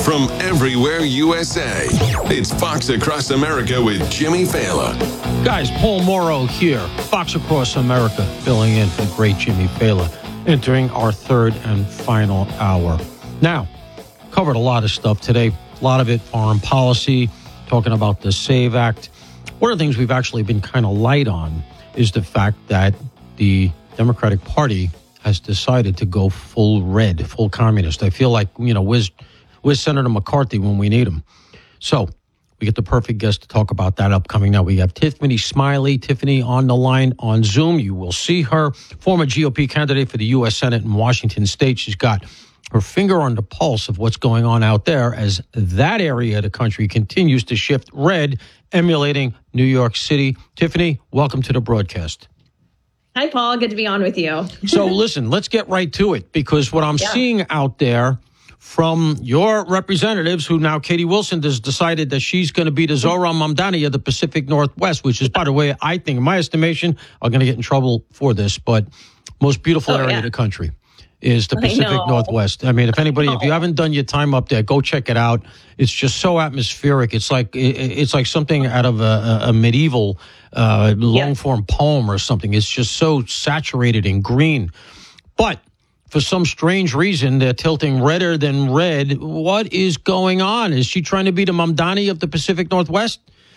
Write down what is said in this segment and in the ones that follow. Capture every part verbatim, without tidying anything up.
from everywhere U S A. It's Fox Across America with Jimmy Failla. Guys, Paul Morrow here, Fox Across America, filling in for the great Jimmy Failla, entering our third and final hour. Now, covered a lot of stuff today, a lot of it foreign policy, talking about the SAVE Act. One of the things we've actually been kind of light on is the fact that the Democratic Party has decided to go full red, full communist. I feel like, you know, where's, where's Senator McCarthy when we need him? So we get the perfect guest to talk about that upcoming now. We have Tiffany Smiley. Tiffany on the line on Zoom. You will see her, former G O P candidate for the U S Senate in Washington State. She's got her finger on the pulse of what's going on out there as that area of the country continues to shift red, emulating New York City. Tiffany, welcome to the broadcast. Hi, Paul. Good to be on with you. So listen, let's get right to it, because what I'm yeah. seeing out there from your representatives, who now Katie Wilson has decided that she's going to be the Zohran Mamdani of the Pacific Northwest, which is, by the way, I think, in my estimation, I'm going to get in trouble for this, but most beautiful oh, area yeah. of the country is the Pacific Northwest. I mean, if anybody, if you haven't done your time up there, go check it out. It's just so atmospheric. It's like it's like something out of a, a medieval uh, long-form yeah. poem or something. It's just so saturated in green. But for some strange reason, they're tilting redder than red. What is going on? Is she trying to be the Mamdani of the Pacific Northwest?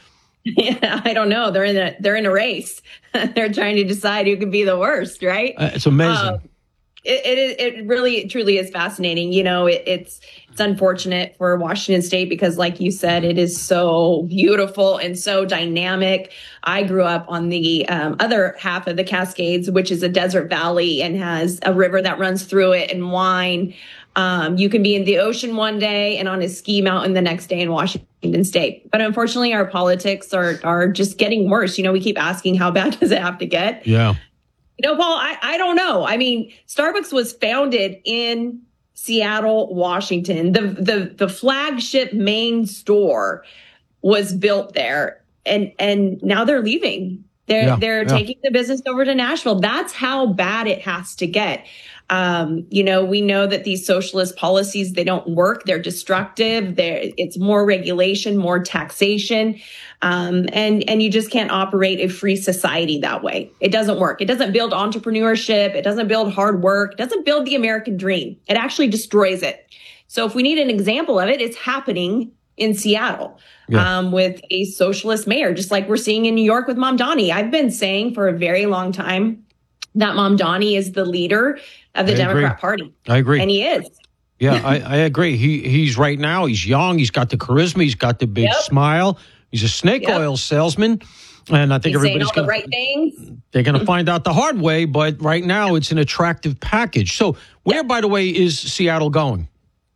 Yeah, I don't know. They're in a they're in a race. They're trying to decide who can be the worst, right? Uh, it's amazing. Um, It, it it really truly is fascinating. You know, it, it's it's unfortunate for Washington State because, like you said, it is so beautiful and so dynamic. I grew up on the um, other half of the Cascades, which is a desert valley and has a river that runs through it and wine. Um, you can be in the ocean one day and on a ski mountain the next day in Washington State. But unfortunately, our politics are are just getting worse. You know, we keep asking, how bad does it have to get? Yeah. You know, Paul, I, I don't know. I mean, Starbucks was founded in Seattle, Washington. The the the flagship main store was built there, and and now they're leaving. They're yeah, they're yeah. taking the business over to Nashville. That's how bad it has to get. Um, you know, we know that these socialist policies, they don't work. They're destructive. They're, it's more regulation, more taxation. Um, and, and you just can't operate a free society that way. It doesn't work. It doesn't build entrepreneurship. It doesn't build hard work. It doesn't build the American dream. It actually destroys it. So if we need an example of it, it's happening in Seattle yeah. um, with a socialist mayor, just like we're seeing in New York with Mamdani. I've been saying for a very long time that Mamdani is the leader of the I Democrat agree. Party. I agree. And he is. Yeah, I, I agree. He He's right now, he's young. He's got the charisma. He's got the big yep. smile. He's a snake yep. oil salesman. And I think he's everybody's going to. the right things. They're going to find out the hard way. But right now, it's an attractive package. So where, yep. by the way, is Seattle going?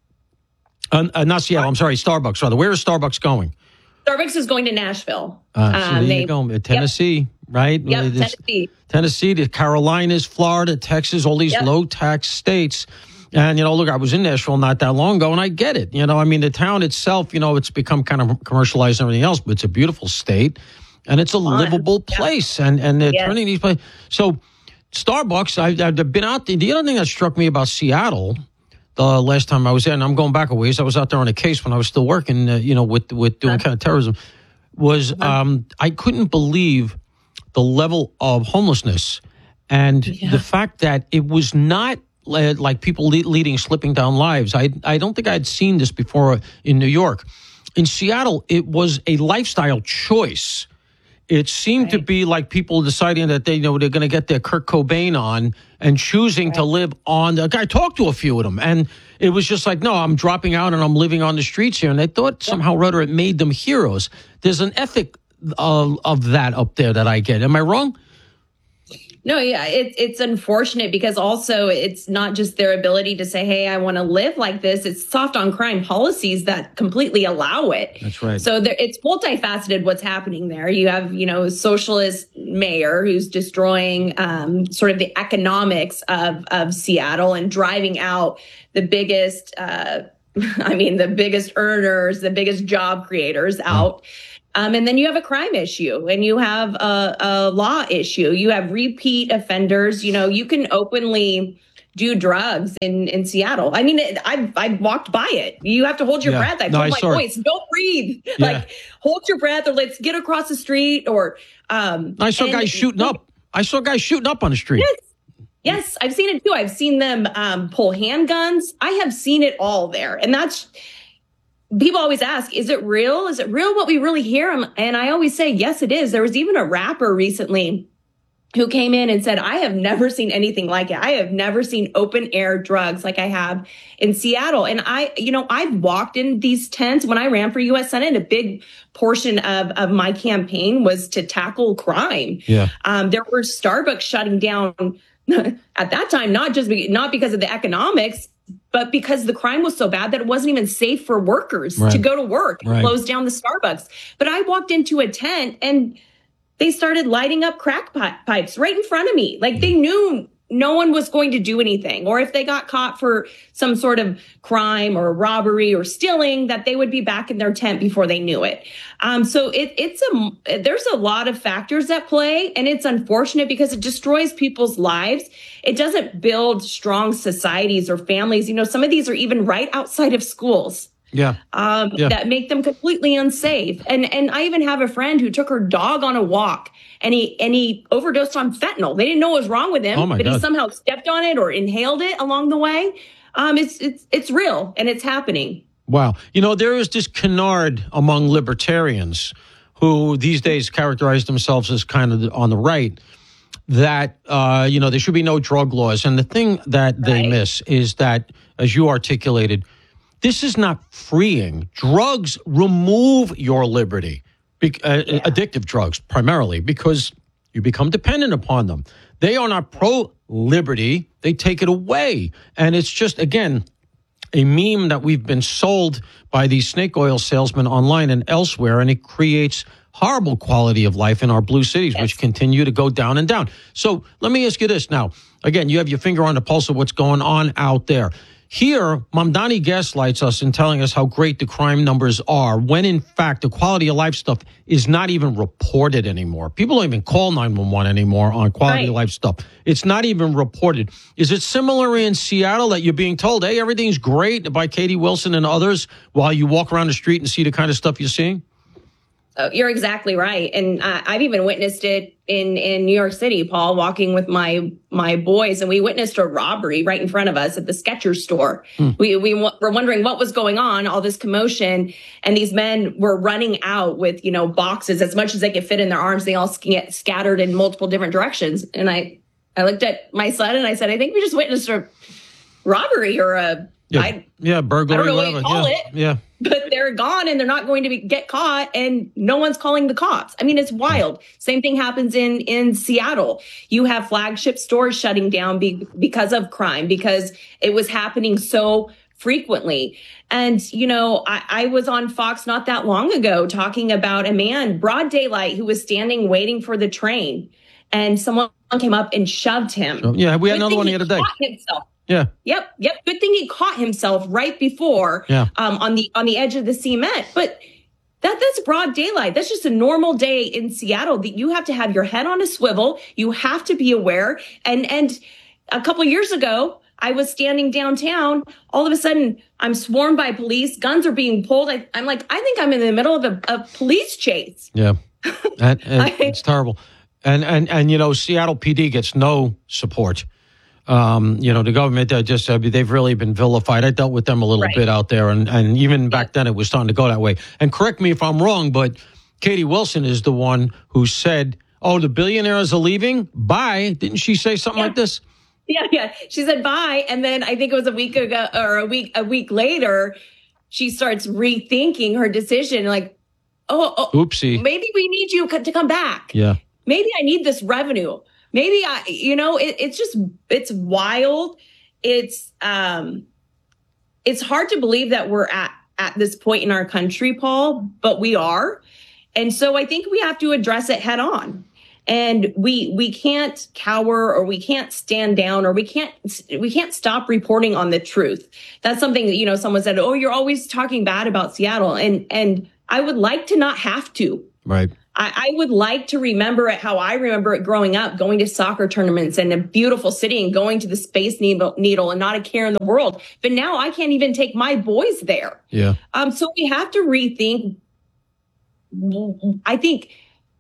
Uh, uh, not Seattle. I'm sorry, Starbucks, rather. Where is Starbucks going? Starbucks is going to Nashville. Uh, so um, there they, you go. Tennessee, yep. right? Yep, Tennessee. Tennessee, the Carolinas, Florida, Texas, all these yep. low-tax states. And, you know, look, I was in Nashville not that long ago, and I get it. You know, I mean, the town itself, you know, it's become kind of commercialized and everything else, but it's a beautiful state, and it's a Fun. livable place. Yeah. And, and they're yes. turning these places. So Starbucks, I, I've been out there. The other thing that struck me about Seattle the last time I was there, and I'm going back a ways, I was out there on a case when I was still working, uh, you know, with, with doing counterterrorism, was um, I couldn't believe the level of homelessness and yeah. the fact that it was not like people le- leading, slipping down lives. I I don't think I'd seen this before in New York. In Seattle, it was a lifestyle choice. It seemed right. to be like people deciding that they you know they're going to get their Kurt Cobain on and choosing right. to live on. The, I talked to a few of them, and it was just like, no, I'm dropping out and I'm living on the streets here. And they thought yeah. somehow or other it made them heroes. There's an ethic of, of that up there that I get. Am I wrong? No, yeah, it, it's unfortunate because also it's not just their ability to say, hey, I want to live like this. It's soft on crime policies that completely allow it. That's right. So there, it's multifaceted what's happening there. You have, you know, a socialist mayor who's destroying um, sort of the economics of, of Seattle and driving out the biggest, uh, I mean, the biggest earners, the biggest job creators out. Mm. Um, and then you have a crime issue and you have a, a law issue. You have repeat offenders. You know, you can openly do drugs in, in Seattle. I mean, I I walked by it. You have to hold your yeah. breath. I no, told I my boys, don't breathe. Yeah. Like, hold your breath, or let's get across the street. Or um, I saw and, guys shooting up. I saw guys shooting up on the street. Yes. Yes, I've seen it too. I've seen them um, pull handguns. I have seen it all there. And that's, people always ask, is it real? Is it real what we really hear? And I always say, yes, it is. There was even a rapper recently who came in and said, I have never seen anything like it. I have never seen open air drugs like I have in Seattle. And I, you know, I've walked in these tents when I ran for U S Senate. A big portion of, of my campaign was to tackle crime. Yeah. Um, there were Starbucks shutting down at that time, not just be, not because of the economics, but because the crime was so bad that it wasn't even safe for workers right. to go to work. Right. Closed down the Starbucks. But I walked into a tent and they started lighting up crack pi- pipes right in front of me. Like, they knew no one was going to do anything. Or if they got caught for some sort of crime or robbery or stealing, that they would be back in their tent before they knew it. Um, so it, it's a, there's a lot of factors at play, and it's unfortunate because it destroys people's lives. It doesn't build strong societies or families. You know, some of these are even right outside of schools. Yeah. Um, yeah. That make them completely unsafe. And and I even have a friend who took her dog on a walk and he and he overdosed on fentanyl. They didn't know what was wrong with him, oh my but God. he somehow stepped on it or inhaled it along the way. Um, it's it's it's real and it's happening. Wow. You know, there is this canard among libertarians who these days characterize themselves as kind of on the right, that, uh, you know, there should be no drug laws. And the thing that they Right. miss is that, as you articulated, this is not freeing. Drugs remove your liberty, Be- uh, Yeah. addictive drugs primarily, because you become dependent upon them. They are not pro-liberty. They take it away. And it's just, again, a meme that we've been sold by these snake oil salesmen online and elsewhere, and it creates horrible quality of life in our blue cities, Yes. which continue to go down and down. So let me ask you this now. Again, you have your finger on the pulse of what's going on out there. Here, Mamdani gaslights us in telling us how great the crime numbers are, when in fact the quality of life stuff is not even reported anymore. People don't even call nine one one anymore on quality Right. of life stuff. It's not even reported. Is it similar in Seattle that you're being told, hey, everything's great by Katie Wilson and others, while you walk around the street and see the kind of stuff you're seeing? Uh, you're exactly right. And uh, I've even witnessed it in, in New York City, Paul, walking with my my boys, and we witnessed a robbery right in front of us at the Skechers store. Hmm. We, we w- were wondering what was going on, all this commotion, and these men were running out with, you know, boxes as much as they could fit in their arms. They all get scattered in multiple different directions. And I, I looked at my son and I said, I think we just witnessed a robbery or a, Yeah, I, yeah burglary, I don't know whatever. what you call yeah. it. Yeah. But they're gone and they're not going to be, get caught, and no one's calling the cops. I mean, it's wild. Same thing happens in, in Seattle. You have flagship stores shutting down be, because of crime, because it was happening so frequently. And, you know, I, I was on Fox not that long ago talking about a man, broad daylight, who was standing waiting for the train, and someone came up and shoved him. So, yeah, we had Good another thing one the he other day. caught himself. Yeah. Yep. Yep. Good thing he caught himself right before, yeah. um, on the, on the edge of the cement. But that, that's broad daylight. That's just a normal day in Seattle, that you have to have your head on a swivel. You have to be aware. And, and a couple of years ago, I was standing downtown. All of a sudden, I'm swarmed by police. Guns are being pulled. I, I'm like, I think I'm in the middle of a, a police chase. Yeah. and, and it's terrible. And, and, and, you know, Seattle P D gets no support. Um, you know, the government, uh, just, uh, they've really been vilified. I dealt with them a little Right. bit out there. And, and even back then, it was starting to go that way. And correct me if I'm wrong, but Katie Wilson is the one who said, oh, the billionaires are leaving? Bye. Didn't she say something Yeah. like this? Yeah, yeah. She said bye. And then I think it was a week ago or a week, a week later, she starts rethinking her decision. Like, oh, oh Oopsie. maybe we need you to come back. Yeah. Maybe I need this revenue. Maybe I, you know, it, it's just, it's wild. It's, um, it's hard to believe that we're at, at this point in our country, Paul, but we are. And so I think we have to address it head on. And we, we can't cower, or we can't stand down, or we can't, we can't stop reporting on the truth. That's something that, you know, someone said, oh, you're always talking bad about Seattle. And, and I would like to not have to. Right. I, I would like to remember it how I remember it growing up, going to soccer tournaments and a beautiful city and going to the Space Needle, needle and not a care in the world. But now I can't even take my boys there. Yeah. Um. So we have to rethink, I think,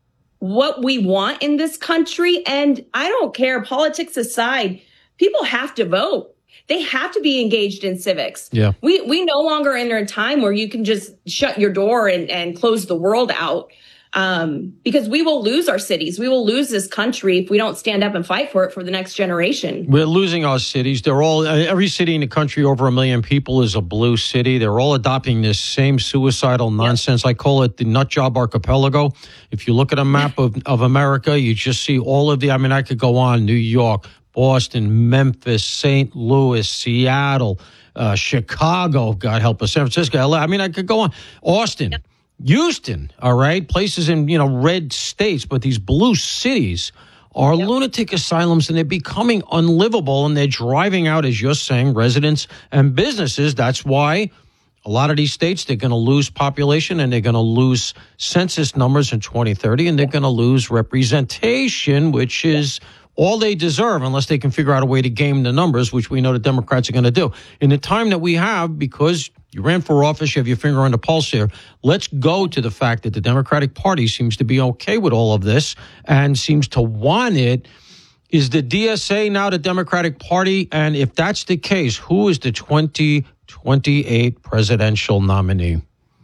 what we want in this country. And I don't care, politics aside, people have to vote. They have to be engaged in civics. Yeah. We we no longer enter a time where you can just shut your door and, and close the world out, um, because we will lose our cities. We will lose this country if we don't stand up and fight for it for the next generation. We're losing our cities. They're all, every city in the country over a million people is a blue city. They're all adopting this same suicidal nonsense. Yep. I call it the nut job archipelago. If you look at a map of, of America, you just see all of the, I mean, I could go on, New York, Boston, Memphis, Saint Louis, Seattle, uh, Chicago, God help us, San Francisco, L A. I mean, I could go on. Austin, yep. Houston, all right? Places in, you know, red states, but these blue cities are yep. lunatic asylums, and they're becoming unlivable, and they're driving out, as you're saying, residents and businesses. That's why a lot of these states, they're going to lose population, and they're going to lose census numbers in twenty thirty, and they're going to lose representation, which is all they deserve, unless they can figure out a way to game the numbers, which we know the Democrats are going to do. In the time that we have, because you ran for office, you have your finger on the pulse here, let's go to the fact that the Democratic Party seems to be okay with all of this and seems to want it. Is the D S A now the Democratic Party? And if that's the case, who is the twenty twenty-eight presidential nominee?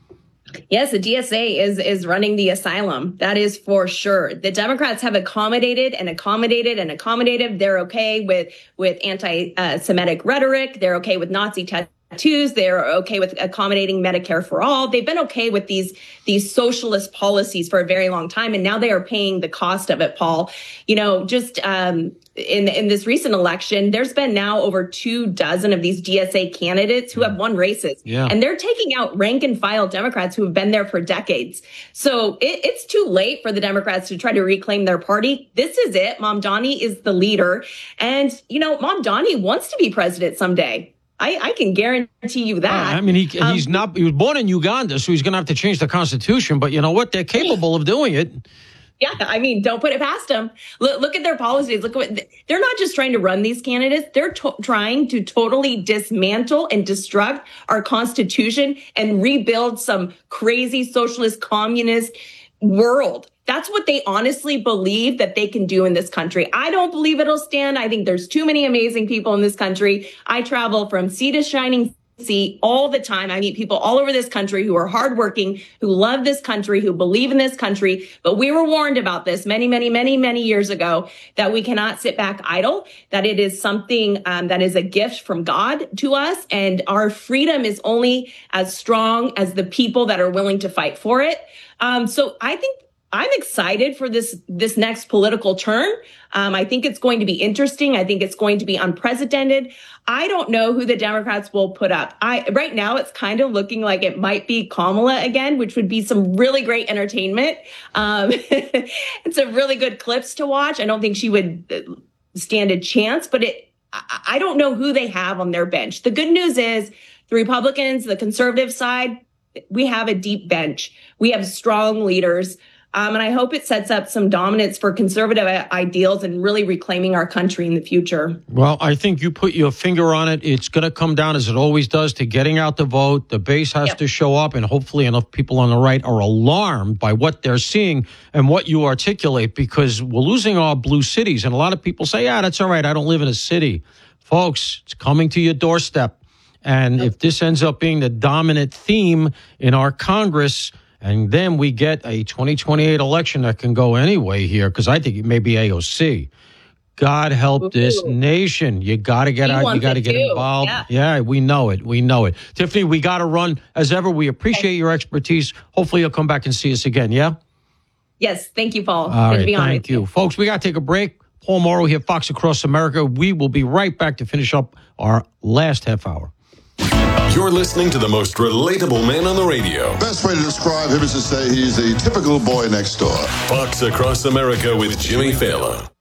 Yes, the D S A is is running the asylum. That is for sure. The Democrats have accommodated and accommodated and accommodated. They're okay with with anti-Semitic rhetoric. They're okay with Nazi tattoos. They're okay with accommodating Medicare for all. They've been okay with these these socialist policies for a very long time, and now they are paying the cost of it, Paul. You know, just um, in in this recent election, there's been now over two dozen of these D S A candidates who have won races, yeah. and they're taking out rank and file Democrats who have been there for decades. So it, it's too late for the Democrats to try to reclaim their party. This is it. Mamdani is the leader, and you know, Mamdani wants to be president someday. I, I can guarantee you that. Uh, I mean, he, he's um, not. He was born in Uganda, so he's going to have to change the Constitution. But you know what? They're capable of doing it. Yeah, I mean, don't put it past them. Look, look at their policies. Look at what they're not just trying to run these candidates. They're to- trying to totally dismantle and destruct our Constitution and rebuild some crazy socialist communist world. That's what they honestly believe that they can do in this country. I don't believe it'll stand. I think there's too many amazing people in this country. I travel from sea to shining sea all the time. I meet people all over this country who are hardworking, who love this country, who believe in this country. But we were warned about this many, many, many, many years ago, that we cannot sit back idle, that it is something um, that is a gift from God to us. And our freedom is only as strong as the people that are willing to fight for it. Um, so I think I'm excited for this this next political turn. Um, I think it's going to be interesting. I think it's going to be unprecedented. I don't know who the Democrats will put up. I right now it's kind of looking like it might be Kamala again, which would be some really great entertainment. Um, it's a really good clips to watch. I don't think she would stand a chance, but it I, I don't know who they have on their bench. The good news is the Republicans, the conservative side, we have a deep bench. We have strong leaders. Um, and I hope it sets up some dominance for conservative ideals and really reclaiming our country in the future. Well, I think you put your finger on it. It's going to come down, as it always does, to getting out the vote. The base has yep. to show up, and hopefully enough people on the right are alarmed by what they're seeing and what you articulate, because we're losing our blue cities. And a lot of people say, yeah, that's all right. I don't live in a city. Folks, it's coming to your doorstep. And yep. if this ends up being the dominant theme in our Congress, and then we get a twenty twenty-eight election that can go anyway here, because I think it may be A O C. God help Ooh. This nation. You got to get he out. You got to get too. Involved. Yeah. yeah, we know it. We know it. Tiffany, we got to run. As ever, we appreciate okay. your expertise. Hopefully you'll come back and see us again, yeah? Yes. Thank you, Paul. All Good right, to be on thank you. you. Folks, we got to take a break. Paul Morrow here, Fox Across America. We will be right back to finish up our last half hour. You're listening to the most relatable man on the radio. Best way to describe him is to say he's a typical boy next door. Fox Across America with Jimmy Failla.